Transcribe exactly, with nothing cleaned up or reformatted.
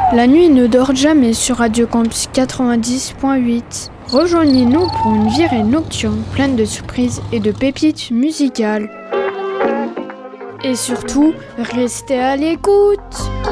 La nuit ne dort jamais sur Radio Campus quatre-vingt-dix point huit. Rejoignez-nous pour une virée nocturne pleine de surprises et de pépites musicales. Et surtout, restez à l'écoute.